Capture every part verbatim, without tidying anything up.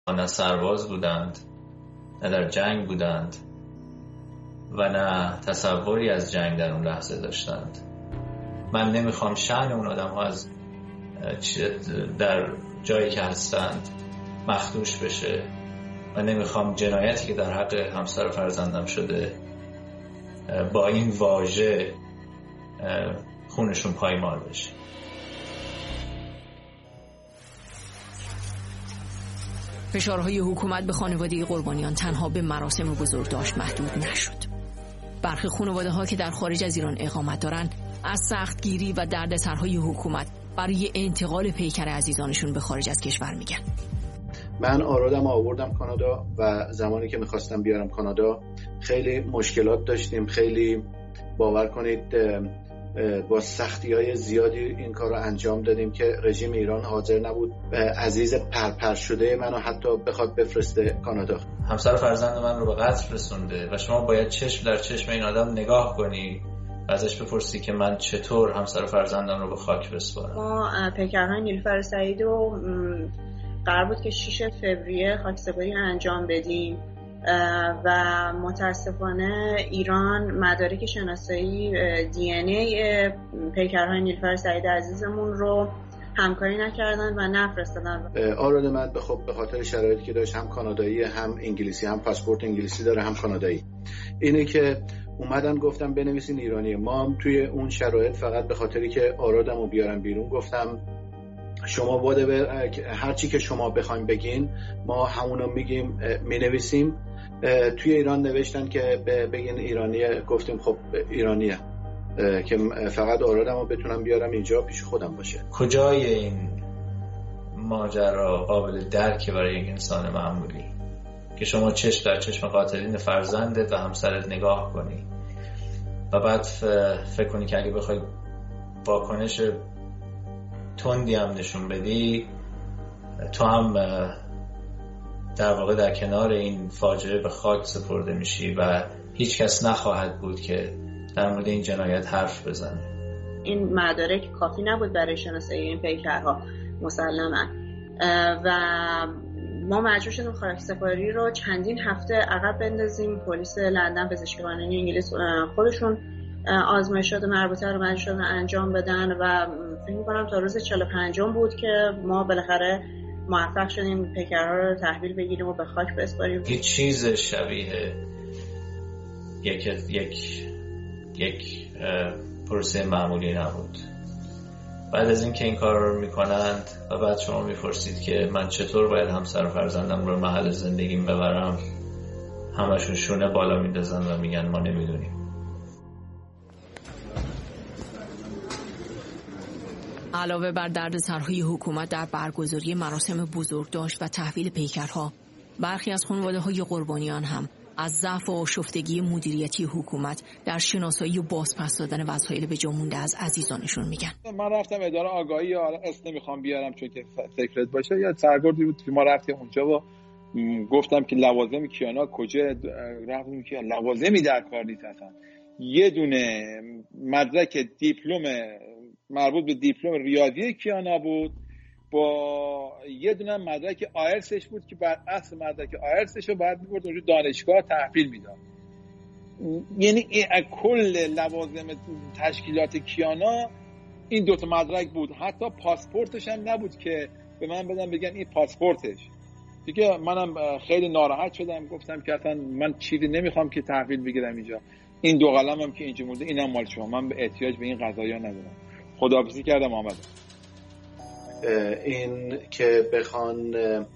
نه سرباز بودند، نه در جنگ بودند و نه تصوری از جنگ در اون لحظه داشتند. من نمیخوام شأن اون آدم ها از در جایی که هستند مخدوش بشه و نمیخوام جنایتی که در حق همسر و فرزندم شده با این واژه خونشون پایمال بشه. فشارهای حکومت به خانواده قربانیان تنها به مراسم بزرگداشت محدود نشد. برخی خانواده‌ها که در خارج از ایران اقامت دارند از سختگیری و دردسرهای حکومت برای انتقال پیکر عزیزانشون به خارج از کشور میگن. من آرادم آوردم کانادا و زمانی که میخواستم بیارم کانادا خیلی مشکلات داشتیم، خیلی باور کنید با سختی‌های زیادی این کار رو انجام دادیم که رژیم ایران حاضر نبود عزیز پرپر شده منو حتی بخواد بفرسته کانادا. همسر فرزند من رو به قتل رسونده و شما باید چشم در چشم این آدم نگاه کنی و ازش بپرسی که من چطور همسر فرزندم رو به خاک بسپارم. ما پیکرهای نیلوفر سعید رو قرار بود که شش فوریه خاکسپاری انجام بدیم و متاسفانه ایران مدارک شناسایی دی ان ای پیکرهای نیلوفر سعید عزیزمون رو همکاری نکردن و نفرستادن. آراد من خب به خاطر شرایطی که داشت، هم کانادایی هم انگلیسی، هم پاسپورت انگلیسی داره هم کانادایی، اینه که اومدن گفتم بنویسین ایرانیه. ما هم توی اون شرایط فقط به خاطری که آرادمو بیارم بیرون گفتم شما باید هر چی که شما بخوایم بگین ما همونو میگیم مینویسیم. توی ایران نوشتن که بگین ایرانیه، گفتیم خب ایرانیه که فقط آرادمو بتونم بیارم اینجا پیش خودم باشه. کجای این ماجرا قابل درکه برای یک انسان معمولی که شما چشم در چشم قاتلین فرزندت و همسرت نگاه کنی و بعد فکر کنی که اگه بخوای واکنش تندی هم نشون بدی تو هم در واقع در کنار این فاجعه به خاک سپرده میشی و هیچ کس نخواهد بود که در مورد این جنایت حرف بزنه. این مدارک کافی نبود برای شناسایی این پیکرها مسلماً و ما مجبور شدیم خاکسپاری رو چندین هفته عقب بندازیم. پلیس لندن، پزشکی قانونی انگلیس خودشون آزمایشات مربوطه رو مجبور شدن انجام بدن و فکر می‌کنم تا روز چهل و پنجم بود که ما بالاخره موفق شدیم پیکرها رو تحویل بگیریم و به خاک بسپاریم. هیچ چیز شبیه یک یک یک پروسه معمولی نبود. بعد از این که این کار رو میکنند و بعد شما میپرسید که من چطور باید همسر و فرزندم رو محل زندگیم ببرم، همشون شونه بالا میندازن و میگن ما نمیدونیم. علاوه بر دردسرهای حکومت در برگزاری مراسم بزرگداشت و تحویل پیکرها، برخی از خانواده‌های قربانیان هم از ضعف و آشفتگی مدیریتی حکومت در شناسایی و بازپس دادن وسایل به جا مونده از عزیزانشون میگن. من رفتم اداره آگاهی، یا اسم نمیخوام بیارم چون که سیکرت باشه، یا سرگردی بود که ما رفتیم اونجا و گفتم که لوازم کیانا کجا رفتیم که لوازمی در کار نیست اصلا. یه دونه مدرک دیپلم مربوط به دیپلم ریاضی کیانا بود با یه دونه مدرک آیلتسش بود که بر اساس مدرک آیلتسش رو بعد می‌برد اونجا دانشگاه تحویل میداد. یعنی کل لوازم تشکیلات کیانا این دوتا مدرک بود. حتی پاسپورتش هم نبود که به من بدن بگن این پاسپورتش. دیگه منم خیلی ناراحت شدم، گفتم که اصلا من چیزی نمیخوام که تحویل بگیرم اینجا. این دو قلمم که اینجا مونده اینم مال شما، من به احتیاج به این قضایا ندارم. خداحافظی کردم آمدم. این که بخوان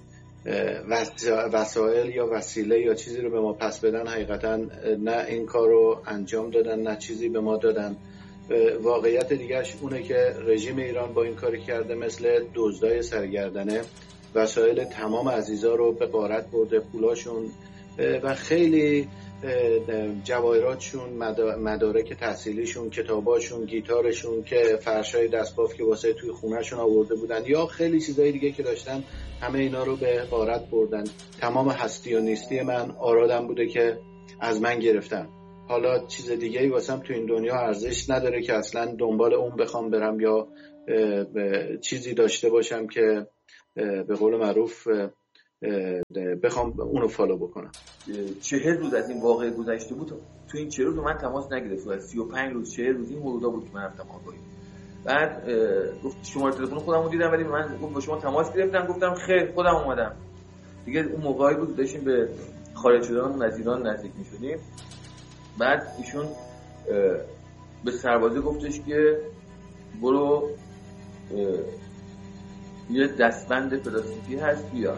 وسایل یا وسیله یا چیزی رو به ما پس بدن، حقیقتا نه این کار رو انجام دادن نه چیزی به ما دادن. واقعیت دیگهش اونه که رژیم ایران با این کاری کرده مثل دزدای سرگردنه وسایل تمام عزیزا رو به غارت برده، پولاشون و خیلی جواهراتشون، مدارک تحصیلیشون، کتاباشون، گیتارشون که فرشای دستباف که واسه توی خونهشون آورده بودن یا خیلی چیزای دیگه که داشتن، همه اینا رو به غارت بردن. تمام هستی و نیستی من آرادم بوده که از من گرفتن. حالا چیز دیگه ای واسم تو این دنیا ارزش نداره که اصلا دنبال اون بخوام برم یا چیزی داشته باشم که به قول معروف بخوام اونو فالو بکنم. چهل روز از این واقعه گذشته بود، تو این چهل روز من تماس نگرفتم. از سی و پنج روز چهل روز این موضوع بود که من رفتم آگاهی. بعد گفت شماره تلفن خودمو دیدم ولی من گفت با شما تماس گرفتم. گفتم خیر خودم اومدم. دیگه اون موقعی بود داشتیم به خارج شدن از ایران نزدیک می‌شدیم. بعد ایشون به سربازه گفتش که برو یه دستبند پلاستیکی هست بیار.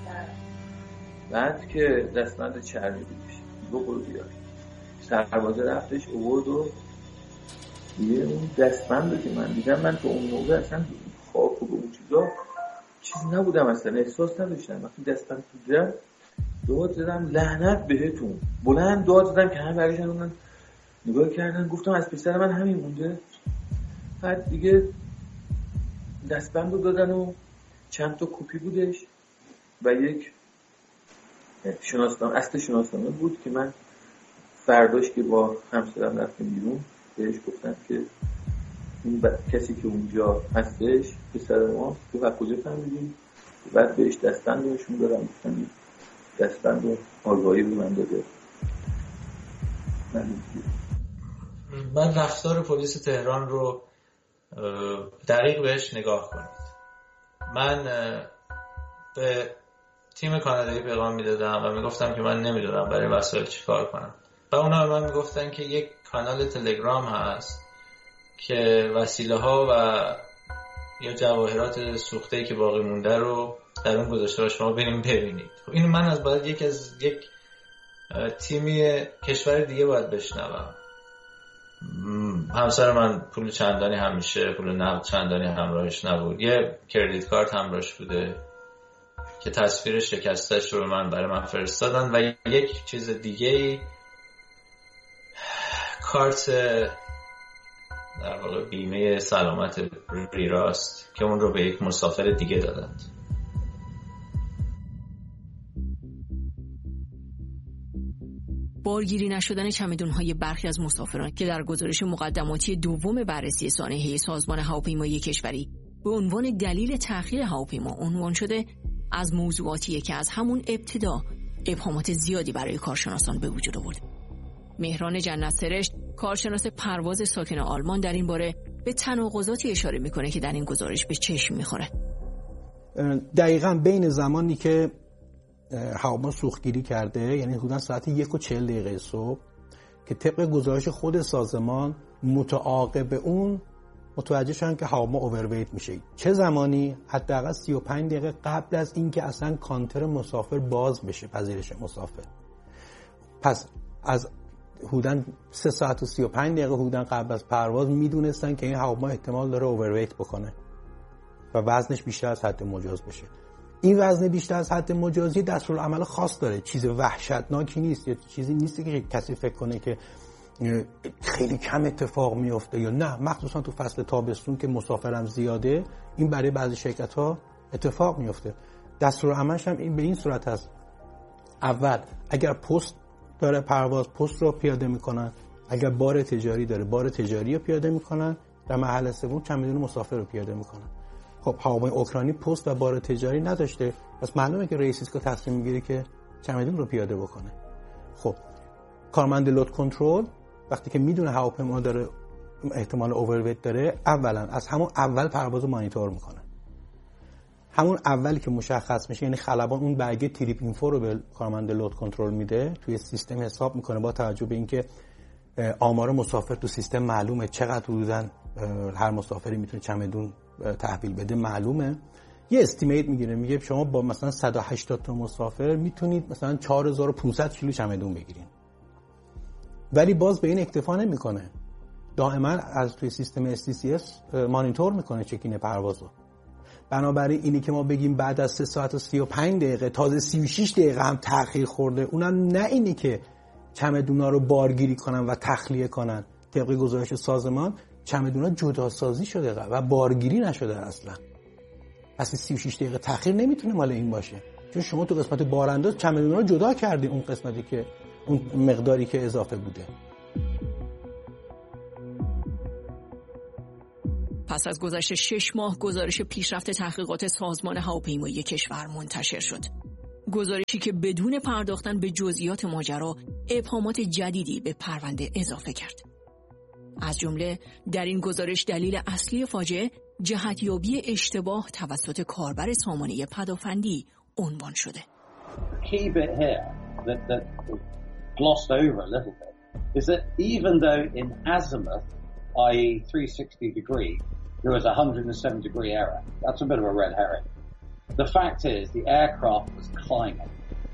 بعد که دستبند چرمی بودش گفت برو بیار. سربازه رفتش آورد و دیگه اون دستبند که من دیدم، من تو اون موقع اصلا خاک و اون چیزا چیزی نبودم، اصلا احساس نداشتم. وقتی دستبند تو دیدم داد زدم لعنت بهتون، بلند داد زدم که همه برگشتن اون نگاه کردن. گفتم از پسر من همین مونده. بعد دیگه دستبند رو دادن و چند تا کپی بودش و یک شناسنامه، اصل شناسنامه بود که من فرداش که با همسرم رفتیم بیرون بهش گفتم که این کسی که اونجا هستش پسر ما، تو از کجا فهمیدیم؟ بعد بهش دستبند رو نشون دادم، گفتم دستبند رو آگاهی رو من داده. من من رفتار پلیس تهران رو دقیق بهش نگاه کنید. من به تیم کانادایی پیغام میدادم و میگفتم که من نمیدونم برای وسایل چی کار کنم و اونا به من میگفتن که یک کانال تلگرام هست که وسیله ها و یا جواهرات سوخته‌ای که باقی مونده رو در اون گذاشته و شما بریم ببینید. این من از باید یک از یک تیمی کشور دیگه باید بشنوم. همسر من پول چندانی همیشه پول نقد چندانی همراهش نبود، یه کردیت کارت همراهش بوده که تصویر شکستش رو من برای من فرستادن و یک چیز دیگه کارت در واقع بیمه سلامت ریراست که اون رو به یک مسافر دیگه دادند. بارگیری نشدن چمدون‌های برخی از مسافران که در گزارش مقدماتی دوم بررسی سانحه سازمان هواپیمایی کشوری به عنوان دلیل تأخیر هواپیما عنوان شده، از موضوعاتیه که از همون ابتدا ابهامات زیادی برای کارشناسان به وجود آورد. مهران جنت سرشت، کارشناس پرواز ساکن آلمان، در این باره به تناقضاتی اشاره میکنه که در این گزارش به چشم میخوره. دقیقاً بین زمانی که هواپیما سوختگیری کرده، یعنی حدوداً ساعت یک و چهل دقیقه صبح، که طبق گزارش خود سازمان متعاقب اون متوجه شدن که هواپیما اوورویت میشه. چه زمانی؟ حداقل سی و پنج دقیقه قبل از اینکه اصلا کانتر مسافر باز بشه، پذیرش مسافر. پس از حدوداً سه ساعت و سی و پنج دقیقه حدوداً قبل از پرواز میدونستن که این هواپیما احتمال داره اوورویت بکنه و وزنش بیشتر از حد مجاز بشه. این وزن بیشتر از حد مجازی دستورالعمل خاص داره، چیز وحشتناکی نیست، یا چیزی نیست که کسی فکر کنه که خیلی کم اتفاق میفته یا نه. مخصوصا تو فصل تابستون که مسافرم زیاده، این برای بعضی شرکت ها اتفاق میفته. دستورالعملش هم این به این صورت هست: اول اگر پست داره پرواز، پست رو پیاده میکنن، اگر بار تجاری داره بار تجاری رو پیاده میکنن، در مرحله سوم چمدون مسافر رو پیاده میکنن. خب هواپیمای اوکراینی پست و بار تجاری نداشته، پس معلومه که رئیس ایسکا تصمیم میگیره که چمدون رو پیاده بکنه. خب کارمند لود کنترل وقتی که میدونه هواپیما داره احتمال اوورویت داره، اولا از همون اول پرواز مانیتور میکنه. همون اولی که مشخص میشه، یعنی خلبان اون برگه تریپ اینفو رو به کارمند لود کنترل میده، توی سیستم حساب میکنه با توجه به اینکه آمار مسافر تو سیستم معلومه، چقدر حدوداً هر مسافری میتونه چمدون تحویل بده معلومه. یه استیمیت میگیره، میگه شما با مثلا صد و هشتاد تا مسافر میتونید مثلا چهار هزار و پانصد کیلو چمدون بگیرین. ولی باز به این اکتفا نمیکنه، دائما از توی سیستم اس تی سی اس مانیتور میکنه چکین پروازو. بنابراین اینی که ما بگیم بعد از سه ساعت و سی و پنج دقیقه تازه سی و شش دقیقه هم تأخیر خورده، اونم نه اینی که چمدونا رو بارگیری کنن و تخلیه کنن. طبق گزارش سازمان چمدونا جدا سازی شده و بارگیری نشده اصلا. پس سی و شش دقیقه تأخیر نمیتونه مال این باشه، چون شما تو قسمت بارانداز چمدونا رو جدا کردی، اون قسمتی که اون مقداری که اضافه بوده. پس از گذشت شش ماه گزارش پیشرفت تحقیقات سازمان هواپیمایی کشور منتشر شد. گزارشی که بدون پرداختن به جزئیات ماجرا ابهامات جدیدی به پرونده اضافه کرد. از جمله در این گزارش دلیل اصلی فاجعه جهتیابی اشتباه توسط کاربر سامانه پدافندی عنوان شده. Key bit here that, that was glossed over a little bit is that even though in azimuth, that is three hundred sixty degree, there was a one hundred seven degree error. That's a bit of a red herring. The fact is the aircraft was climbing,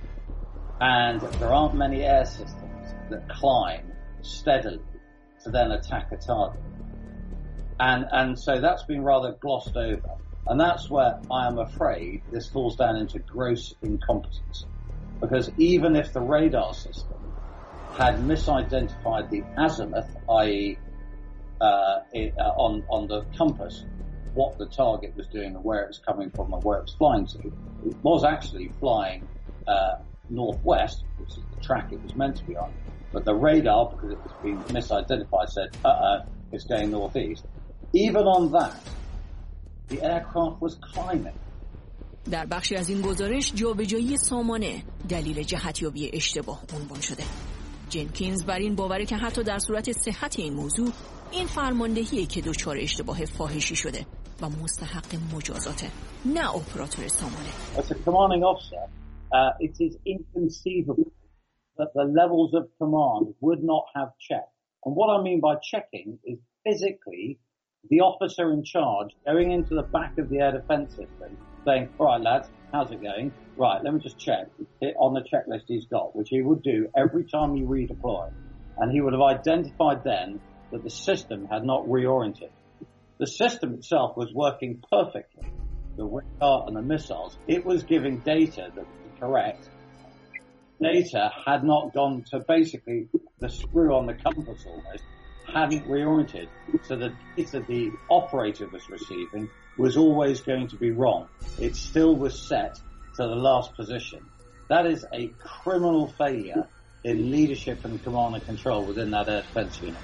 and there aren't many air systems that climb steadily to then attack a target. And and so that's been rather glossed over. And that's where I am afraid this falls down into gross incompetence. Because even if the radar system had misidentified the azimuth, that is uh, it, uh, on, on the compass, what the target was doing and where it was coming from and where it was flying to, it was actually flying uh, northwest, which is the track it was meant to be on. But the radar, because it was being misidentified, said, uh-uh, it's going northeast. Even on that, the aircraft was climbing. در بخشی از این گزارش جابجایی سامانه دلیل جهتیابی اشتباه عنوان شده. جنکینز بر این باوره که حتی در صورت صحت این موضوع این فرماندهیه که دچار اشتباه فاحشی شده و مستحق مجازاته، نه اپراتور سامانه. As a commanding officer, uh, it is inconceivable that the levels of command would not have checked. And what I mean by checking is physically the officer in charge going into the back of the air defense system saying, all right, lads, how's it going? Right, let me just check it on the checklist he's got, which he would do every time he redeployed. And he would have identified then that the system had not reoriented. The system itself was working perfectly. The radar and the missiles, it was giving data that was correct. Data had not gone to basically the screw on the compass almost, hadn't reoriented. So the data the operator was receiving was always going to be wrong. It still was set to the last position. That is a criminal failure in leadership and command and control within that air defense unit.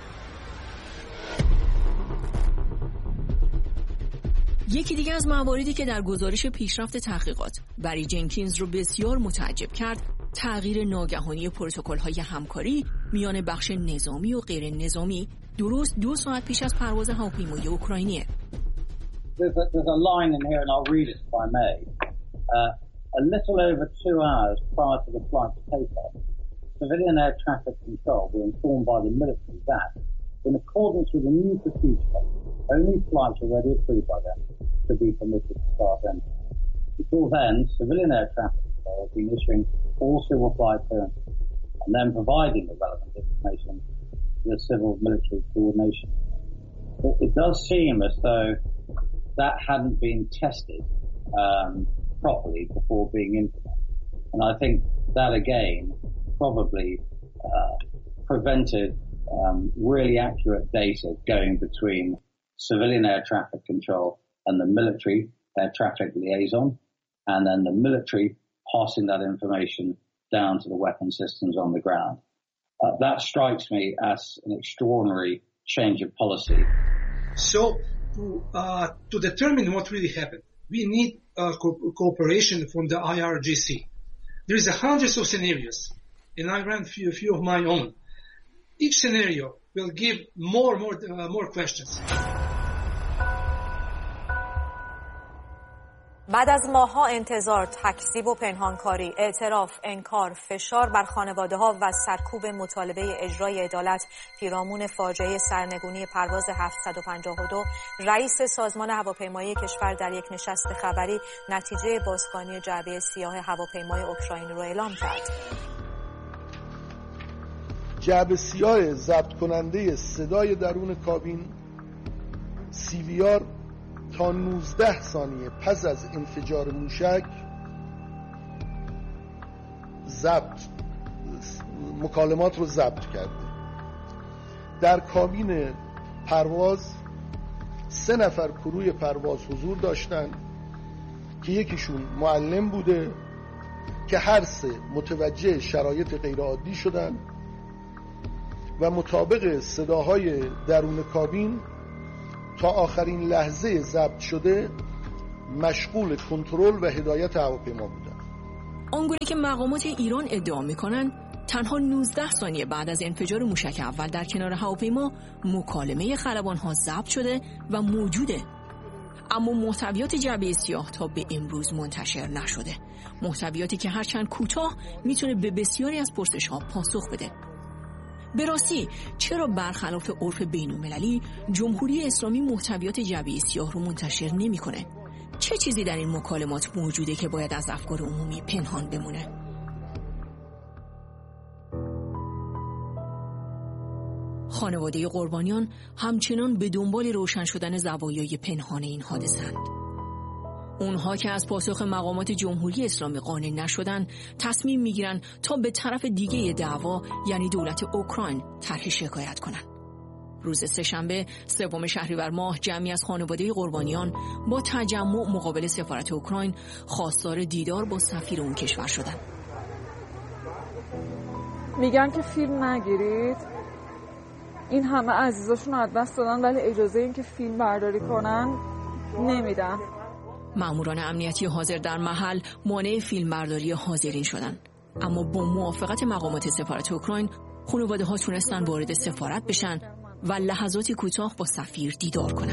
یکی دیگه از مواردی که در گزارش پیشرفت تحقیقات بری جنکینز رو بسیار متعجب کرد، تغییر ناگهانی پروتکل‌های همکاری میان بخش نظامی و غیر نظامی درست دو ساعت پیش از پرواز هواپیمای اوکراینیه. There's a, there's a line in here, and I'll read it if I may. Uh, a little over two hours prior to the flight to takeoff, civilian air traffic control were informed by the military that, in accordance with a new procedure, only flights already approved by them could be permitted to start entry. Until then, civilian air traffic control has been issuing all civil flight clearances and then providing the relevant information to the civil-military coordination. It, it does seem as though that hadn't been tested um, properly before being implemented. And I think that again probably uh, prevented um, really accurate data going between civilian air traffic control and the military air traffic liaison, and then the military passing that information down to the weapon systems on the ground. Uh, that strikes me as an extraordinary change of policy. So to, uh, to determine what really happened, we need uh, co- cooperation from the I R G C. There is a hundreds of scenarios, and I ran a few, a few of my own. Each scenario will give more, more, uh, more questions. بعد از ماه‌ها انتظار، تکذیب و پنهانکاری، اعتراف، انکار، فشار بر خانواده‌ها و سرکوب مطالبه اجرای عدالت پیرامون فاجعه سرنگونی پرواز هفتصد و پنجاه و دو، رئیس سازمان هواپیمایی کشور در یک نشست خبری نتیجه بازخوانی جعبه سیاه هواپیمای اوکراینی را اعلام کرد. جعبه سیاه ضبط کننده صدای درون کابین سی وی آر تا نوزده ثانیه پس از انفجار موشک ضبط مکالمات رو ضبط کرده. در کابین پرواز سه نفر کروی پرواز حضور داشتن که یکیشون معلم بوده که هر سه متوجه شرایط غیرعادی شدن و مطابق صداهای درون کابین تا آخرین لحظه ضبط شده مشغول کنترل و هدایت هواپیما بودند. آنگونه که مقامات ایران ادعا می‌کنند تنها نوزده ثانیه بعد از انفجار موشک اول در کنار هواپیما مکالمه خلبان‌ها ضبط شده و موجوده. اما محتویات جعبه سیاه تا به امروز منتشر نشده. محتویاتی که هرچند کوتاه میتونه به بسیاری از پرسش‌ها پاسخ بده. به راستی چرا برخلاف عرف بین‌المللی جمهوری اسلامی محتویات جعبه سیاه رو منتشر نمی‌کنه؟ چه چیزی در این مکالمات موجوده که باید از افکار عمومی پنهان بمونه؟ خانواده قربانیان همچنان به دنبال روشن شدن زوایای پنهان این حادثه‌اند. اونها که از پاسخ مقامات جمهوری اسلامی قانع نشدن تصمیم میگیرن تا به طرف دیگه دعوا یعنی دولت اوکراین طرح شکایت کنن. روز سه‌شنبه سوم شهریور ماه جمعی از خانواده قربانیان با تجمع مقابل سفارت اوکراین خواستار دیدار با سفیر اون کشور شدن. میگن که فیلم نگیرید. این همه عزیزاشون از دست دادن ولی اجازه این که فیلم برداری کنن نمیدن. ماموران امنیتی حاضر در محل مانع فیلم برداری حاضرین شدند. اما با موافقت مقامات سفارت اوکراین خانواده ها تونستن وارد سفارت بشن و لحظاتی کوتاه با سفیر دیدار کنن.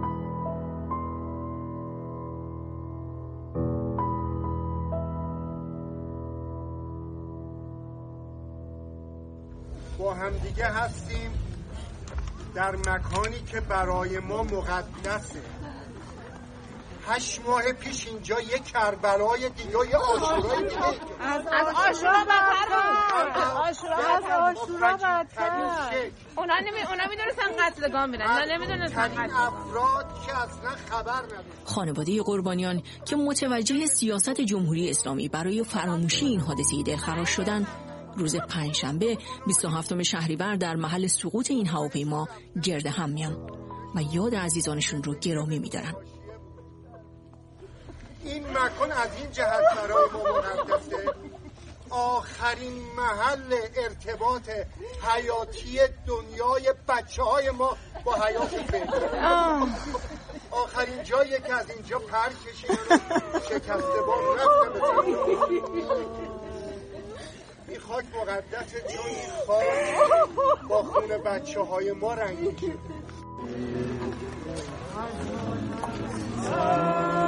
با همدیگه هستیم در مکانی که برای ما مقدسه. هشت ماه پیش اینجا یک کربلای دیگه و یه آشورای دیگه از آشورا بدتر از آشورا بدتر اونا نمی اونا میدونستن قتلگاه میرن نه نمیدونستن قتل افراد که اصلا خبر نداشتن. خانواده قربانیان که متوجه سیاست جمهوری اسلامی برای فراموشی این حادثه دلخراش شدن، روز پنجشنبه بیست و هفتم شهریور در محل سقوط این هواپیما گرد هم میان و یاد عزیزانشون رو گرامی می‌دارن. این مکان از این جهت برای ما مقدسه، آخرین محل ارتباط حیاتی دنیای بچه های ما با حیات فعلی، آخرین جایی که از اینجا پر کشیدن شکسته بار رفتن. این خاک مقدسه چون این خاک با خون بچه های ما رنگین شده.